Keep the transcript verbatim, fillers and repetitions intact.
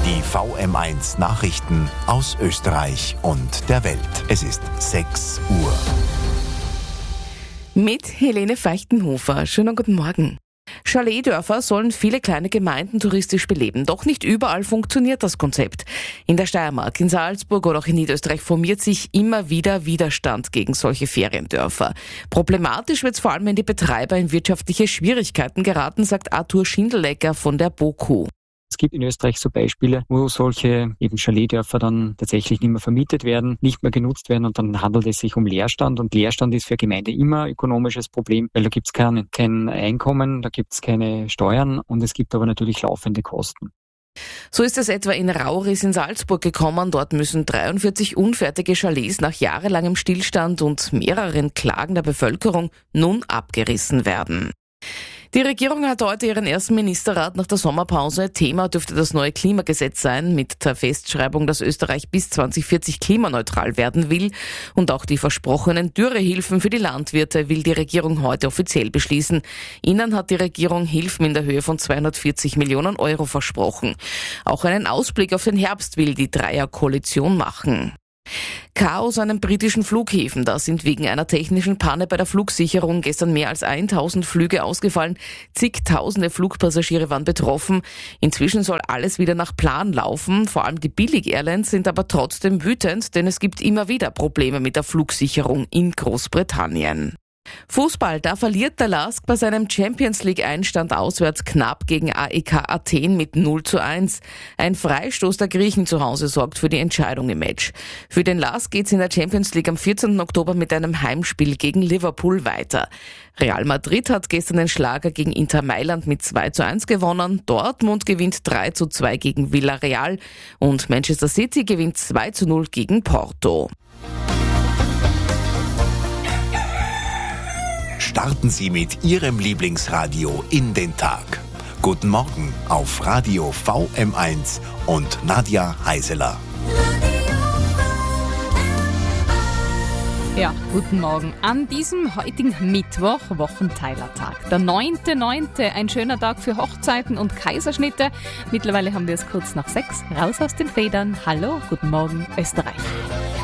Die V M eins Nachrichten aus Österreich und der Welt. Es ist sechs Uhr. Mit Helene Feichtenhofer. Schönen guten Morgen. Chaletdörfer sollen viele kleine Gemeinden touristisch beleben. Doch nicht überall funktioniert das Konzept. In der Steiermark, in Salzburg oder auch in Niederösterreich formiert sich immer wieder Widerstand gegen solche Feriendörfer. Problematisch wird es vor allem, wenn die Betreiber in wirtschaftliche Schwierigkeiten geraten, sagt Arthur Schindelecker von der BOKU. Es gibt in Österreich so Beispiele, wo solche eben Chaletdörfer dann tatsächlich nicht mehr vermietet werden, nicht mehr genutzt werden und dann handelt es sich um Leerstand. Und Leerstand ist für Gemeinde immer ein ökonomisches Problem, weil da gibt es kein, kein Einkommen, da gibt es keine Steuern und es gibt aber natürlich laufende Kosten. So ist es etwa in Rauris in Salzburg gekommen. Dort müssen dreiundvierzig unfertige Chalets nach jahrelangem Stillstand und mehreren Klagen der Bevölkerung nun abgerissen werden. Die Regierung hat heute ihren ersten Ministerrat nach der Sommerpause. Thema dürfte das neue Klimagesetz sein, mit der Festschreibung, dass Österreich bis zwanzig vierzig klimaneutral werden will. Und auch die versprochenen Dürrehilfen für die Landwirte will die Regierung heute offiziell beschließen. Ihnen hat die Regierung Hilfen in der Höhe von zweihundertvierzig Millionen Euro versprochen. Auch einen Ausblick auf den Herbst will die Dreierkoalition machen. Chaos an den britischen Flughäfen. Da sind wegen einer technischen Panne bei der Flugsicherung gestern mehr als tausend Flüge ausgefallen. Zigtausende Flugpassagiere waren betroffen. Inzwischen soll alles wieder nach Plan laufen. Vor allem die Billig-Airlines sind aber trotzdem wütend, denn es gibt immer wieder Probleme mit der Flugsicherung in Großbritannien. Fußball, da verliert der LASK bei seinem Champions-League-Einstand auswärts knapp gegen A E K Athen mit null zu eins. Ein Freistoß der Griechen zu Hause sorgt für die Entscheidung im Match. Für den LASK geht's in der Champions League am vierzehnten Oktober mit einem Heimspiel gegen Liverpool weiter. Real Madrid hat gestern den Schlager gegen Inter Mailand mit zwei zu eins gewonnen. Dortmund gewinnt drei zu zwei gegen Villarreal und Manchester City gewinnt zwei zu null gegen Porto. Starten Sie mit Ihrem Lieblingsradio in den Tag. Guten Morgen auf Radio V M eins und Nadja Heiseler. Ja, guten Morgen. An diesem heutigen Mittwoch, Wochenteilertag, der neunte neunte Ein schöner Tag für Hochzeiten und Kaiserschnitte. Mittlerweile haben wir es kurz nach sechs. Raus aus den Federn. Hallo, guten Morgen, Österreich.